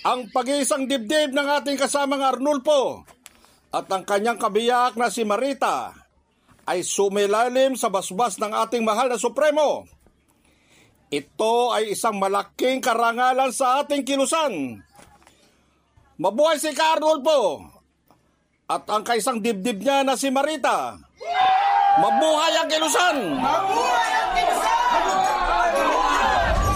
ang pag-iisang dibdib ng ating kasamang Arnulfo at ang kanyang kabiyak na si Marita ay sumilalim sa basbas ng ating mahal na Supremo. Ito ay isang malaking karangalan sa ating kilusan. Mabuhay si Ka Arnulfo at ang kaisang dibdib niya na si Marita. Mabuhay ang kilusan! Mabuhay ang kilusan!